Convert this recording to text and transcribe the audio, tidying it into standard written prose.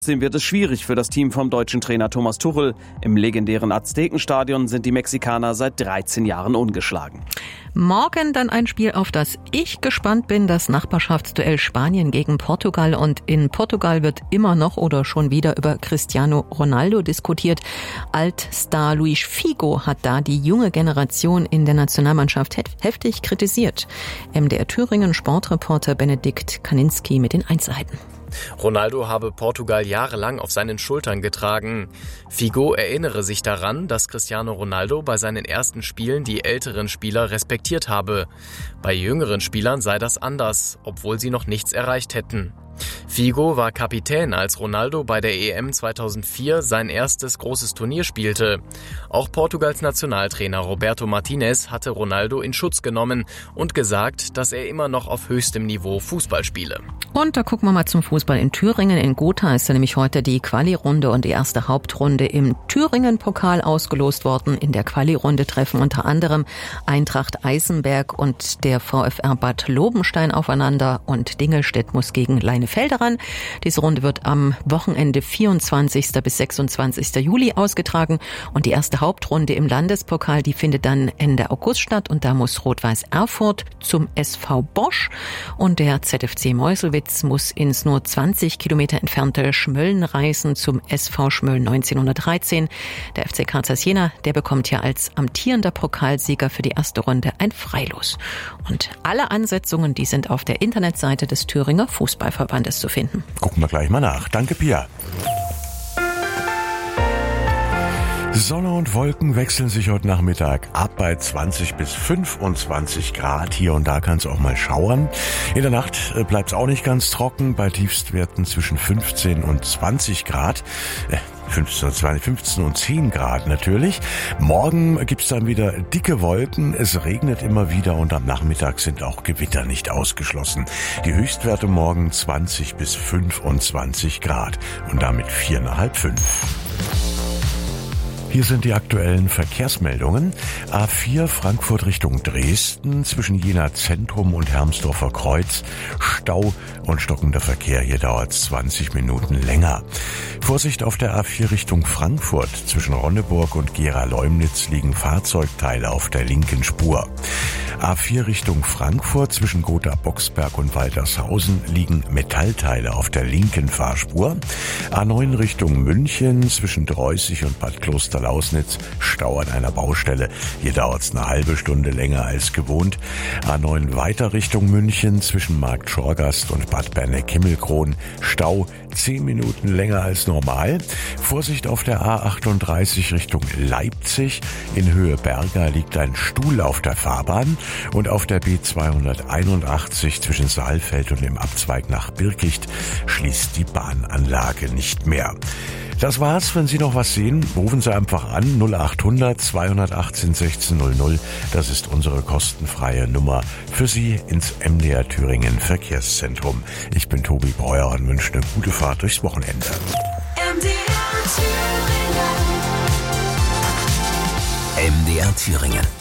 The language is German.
Trotzdem wird es schwierig für das Team vom deutschen Trainer Thomas Tuchel. Im legendären Aztekenstadion sind die Mexikaner seit 13 Jahren ungeschlagen. Morgen dann ein Spiel, auf das ich gespannt bin, das Nachbarschaftsduell Spanien gegen Portugal. Und in Portugal wird immer noch oder schon wieder über Cristiano Ronaldo diskutiert. Altstar Luis Figo hat da die junge Generation in der Nationalmannschaft heftig kritisiert. MDR Thüringen Sportreporter Benedikt Kaninski mit den Einzelheiten. Ronaldo habe Portugal jahrelang auf seinen Schultern getragen. Figo erinnere sich daran, dass Cristiano Ronaldo bei seinen ersten Spielen die älteren Spieler respektiert habe. Bei jüngeren Spielern sei das anders, obwohl sie noch nichts erreicht hätten. Figo war Kapitän, als Ronaldo bei der EM 2004 sein erstes großes Turnier spielte. Auch Portugals Nationaltrainer Roberto Martinez hatte Ronaldo in Schutz genommen und gesagt, dass er immer noch auf höchstem Niveau Fußball spiele. Und da gucken wir mal zum Fußball in Thüringen. In Gotha ist ja nämlich heute die Quali-Runde und die erste Hauptrunde im Thüringen-Pokal ausgelost worden. In der Quali-Runde treffen unter anderem Eintracht Eisenberg und der VfR Bad Lobenstein aufeinander und Dingelstedt muss gegen Leinefelder ran. Diese Runde wird am Wochenende 24. bis 26. Juli ausgetragen und die erste Hauptrunde im Landespokal, die findet dann Ende August statt und da muss Rot-Weiß Erfurt zum SV Bosch und der ZFC Meuselwitz muss ins nur 20 Kilometer entfernte Schmölln reisen zum SV Schmölln 1913. Der FC Karzers Jena, der bekommt ja als amtierender Pokalsieger für die erste Runde ein Freilos. Und alle Ansetzungen, die sind auf der Internetseite des Thüringer Fußballverbandes zu finden. Gucken wir gleich mal nach. Danke, Pia. Sonne und Wolken wechseln sich heute Nachmittag ab bei 20 bis 25 Grad. Hier und da kann es auch mal schauern. In der Nacht bleibt es auch nicht ganz trocken, bei Tiefstwerten zwischen 15 und 20 Grad. 15 und 10 Grad natürlich. Morgen gibt's dann wieder dicke Wolken. Es regnet immer wieder und am Nachmittag sind auch Gewitter nicht ausgeschlossen. Die Höchstwerte morgen 20 bis 25 Grad und damit 4,5, 5. Hier sind die aktuellen Verkehrsmeldungen. A4 Frankfurt Richtung Dresden zwischen Jena Zentrum und Hermsdorfer Kreuz. Stau und stockender Verkehr. Hier dauert es 20 Minuten länger. Vorsicht auf der A4 Richtung Frankfurt. Zwischen Ronneburg und Gera-Leumnitz liegen Fahrzeugteile auf der linken Spur. A4 Richtung Frankfurt zwischen Gotha-Boxberg und Waltershausen liegen Metallteile auf der linken Fahrspur. A9 Richtung München zwischen Dreußig und Bad Klosterlausnitz Stau an einer Baustelle. Hier dauert es eine halbe Stunde länger als gewohnt. A9 weiter Richtung München zwischen Markt Schorgast und Bad Berneck-Himmelkron Stau 10 Minuten länger als normal. Vorsicht auf der A38 Richtung Leipzig. In Höhe Berga liegt ein Stuhl auf der Fahrbahn und auf der B281 zwischen Saalfeld und dem Abzweig nach Birkicht schließt die Bahnanlage nicht mehr. Das war's. Wenn Sie noch was sehen, rufen Sie einfach an 0800 218 1600. Das ist unsere kostenfreie Nummer für Sie ins MDR Thüringen Verkehrszentrum. Ich bin Tobi Breuer und wünsche eine gute Fahrt durchs Wochenende. MDR Thüringen.